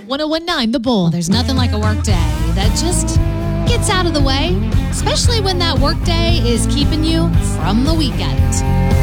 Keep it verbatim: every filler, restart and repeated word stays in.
one oh one nine The Bull. Well, there's nothing like a work day that just gets out of the way, especially when that work day is keeping you from the weekend.